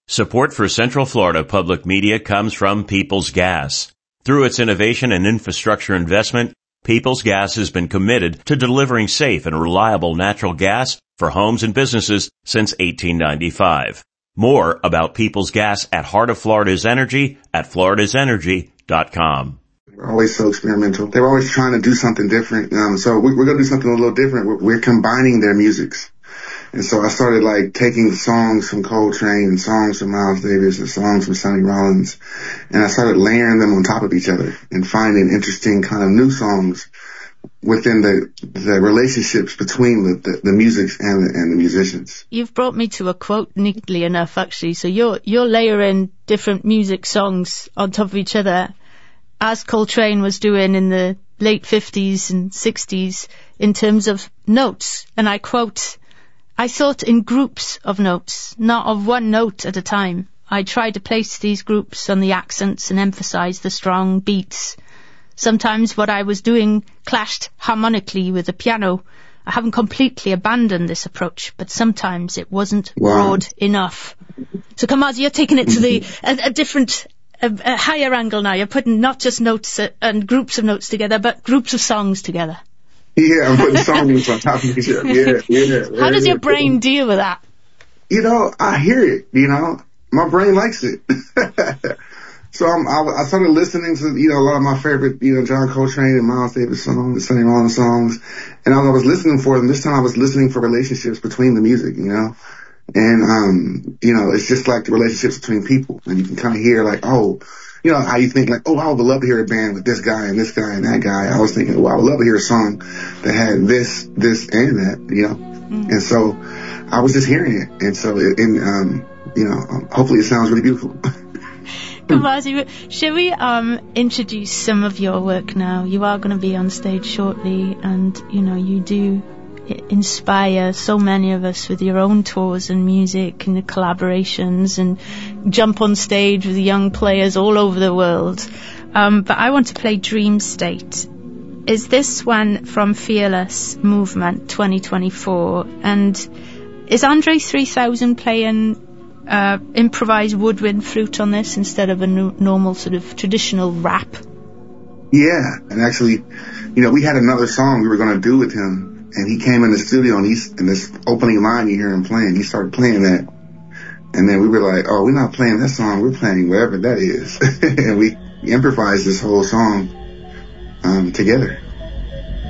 Support for Central Florida Public Media comes from Peoples Gas. Through its innovation and infrastructure investment, Peoples Gas has been committed to delivering safe and reliable natural gas for homes and businesses since 1895. More about Peoples Gas at Heart of Florida's Energy at floridasenergy.com. They're always so experimental. They're always trying to do something different. So we're going to do something a little different. We're combining their musics. And so I started taking songs from Coltrane and songs from Miles Davis and songs from Sonny Rollins, and I started layering them on top of each other and finding interesting kind of new songs within the relationships between the music and the musicians. You've brought me to a quote neatly enough, actually. So you're layering different music songs on top of each other, as Coltrane was doing in the late 50s and 60s in terms of notes. And I quote, "I thought in groups of notes, not of one note at a time. I tried to place these groups on the accents and emphasize the strong beats. Sometimes what I was doing clashed harmonically with the piano. I haven't completely abandoned this approach, but sometimes it wasn't broad enough." So Kamarza, you're taking it to a different, a higher angle now. You're putting not just notes and groups of notes together, but groups of songs together. Yeah, I'm putting songs on top of each other. Yeah. How does your brain deal with that? I hear it, My brain likes it. So I started listening to, a lot of my favorite, John Coltrane and Miles Davis songs, the Sonny Rollins songs. And I was listening for them. This time I was listening for relationships between the music, And, it's just like the relationships between people. And you can kind of hear how you think I would love to hear a band with this guy and that guy. I was thinking, I would love to hear a song that had this, and that, And so I was just hearing it. And so, hopefully it sounds really beautiful. Kamarza, shall we introduce some of your work now? You are going to be on stage shortly, and, you do inspire so many of us with your own tours and music and the collaborations and jump on stage with young players all over the world. But I want to play Dream State. Is this one from Fearless Movement 2024? And is Andre 3000 playing improvised woodwind flute on this instead of a normal sort of traditional rap? Yeah, and actually, we had another song we were going to do with him. And he came in the studio and in this opening line you hear him playing, he started playing that. And then we were like, oh, we're not playing that song, we're playing whatever that is. And we improvised this whole song together.